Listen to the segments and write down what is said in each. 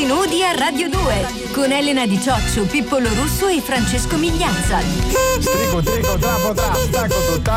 Tutti nudi a Radio 2 con Elena Di Cioccio, Pippo Lorusso e Francesco Migliazza. Strico, trapo, stacco tutta.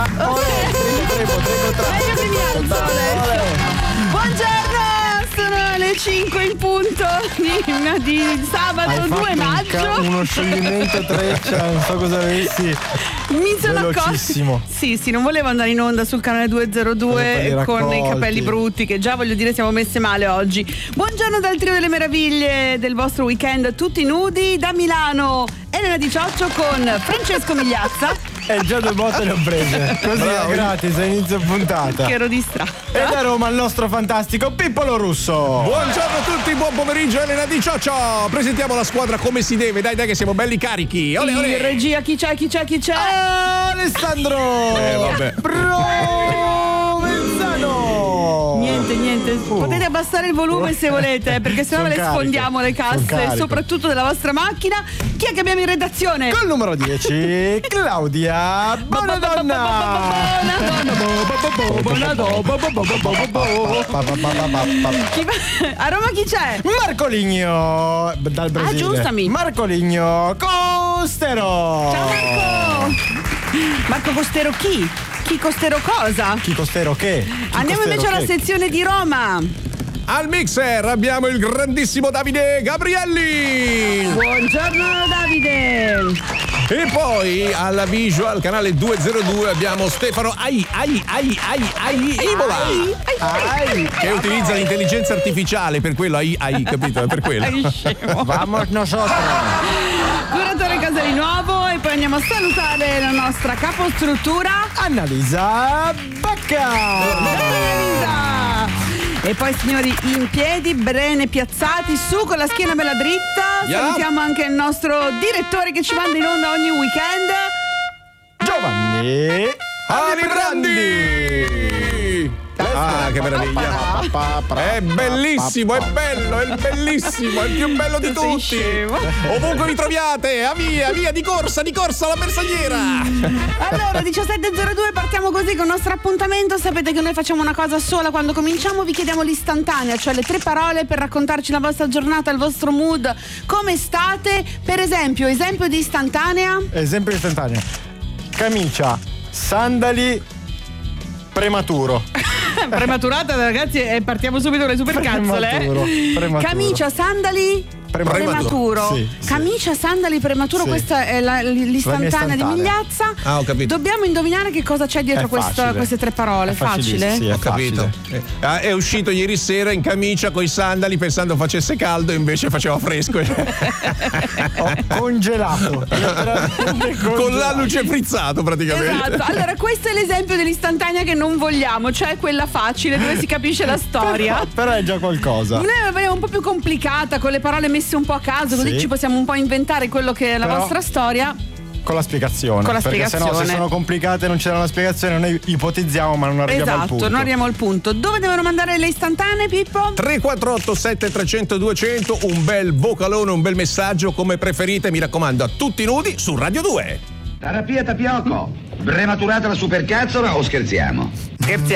Io mi alzo adesso. Buongiorno, sono le 5 in punto di sabato 2 maggio. Uno scioglimento treccia, non so cosa avessi. Mi sono velocissimo. Sì, non volevo andare in onda sul canale 202 con i capelli brutti, che già voglio dire siamo messe male oggi. Buongiorno dal trio delle meraviglie del vostro weekend, tutti nudi, da Milano Elena Di Cioccio con Francesco Migliazza. Già due botte le ho prese. Così è gratis a inizio puntata. Che ero distratta. E da Roma il nostro fantastico Pippo Lorusso. Buongiorno a tutti, buon pomeriggio Elena Di Cioccio. Presentiamo la squadra come si deve, dai che siamo belli carichi. Olè, olè. In regia chi c'è? Alessandro vabbè. Provenzano. Niente, potete abbassare il volume se volete, perché sennò Son le carico. sfondiamo le Son casse, carico. soprattutto della vostra macchina. Chi è che abbiamo in redazione? Col numero 10 Claudia Bonadonna. A Roma chi c'è? Marco Ligno dal Brasile. Aggiustami. Marco Ligno Costero. Ciao Marco. Marco Costero chi? Chi Costero cosa? Chi Costero che? Andiamo invece alla sezione di Roma. Al mixer abbiamo il grandissimo Davide Gabrielli. Buongiorno Davide. E poi alla visual canale 202 abbiamo Stefano Imola, che utilizza l'intelligenza artificiale, per quello capito? È per quello. Sei scemo. Vamos nosotros. Curatore Casalinuovo. E poi andiamo a salutare la nostra capostruttura Annalisa Bacca. Elisa. E poi signori in piedi, bene piazzati, su con la schiena bella dritta. Yeah. Salutiamo anche il nostro direttore che ci manda in onda ogni weekend, Giovanni Alibrandi. Ah, che meraviglia. È bellissimo, è bello, è bellissimo, è il più bello di Sei tutti. scemo. Ovunque vi troviate, via, di corsa alla bersagliera. Allora 17.02 partiamo così con il nostro appuntamento. Sapete che noi facciamo una cosa sola quando cominciamo, vi chiediamo l'istantanea, cioè le 3 parole per raccontarci la vostra giornata, il vostro mood, come state. Per esempio di istantanea. Esempio istantaneo. Camicia, sandali, prematuro. Prematurata ragazzi, e partiamo subito con le supercazzole. Prematuro. Camicia, sandali, prematuro. Sì. Camicia, sandali, prematuro. Sì. Questa è l'istantanea di Migliazza. Ah, ho capito. Dobbiamo indovinare che cosa c'è dietro È facile. queste 3 parole. È facilissimo, Facile? sì, è Ho capito. facile. È uscito ieri sera in camicia coi sandali pensando facesse caldo, invece faceva fresco. Ho congelato. Con l'alluce frizzato praticamente. Esatto, allora questo è l'esempio dell'istantanea che non vogliamo, cioè quella facile dove si capisce la storia. Però è già qualcosa. Noi la vogliamo un po' più complicata, con le parole messe un po' a caso, così Sì. ci possiamo un po' inventare quello che è la Però- vostra storia. Con la spiegazione. Con la perché spiegazione. sennò se sono complicate e non c'è una spiegazione, noi ipotizziamo ma non arriviamo al Esatto, punto. non arriviamo al punto. Dove devono mandare le istantanee, Pippo? 348 7300 200, un bel vocalone, un bel messaggio come preferite, mi raccomando, a tutti nudi su Radio 2. Terapia tapioco. Prematurata la supercazzola o scherziamo?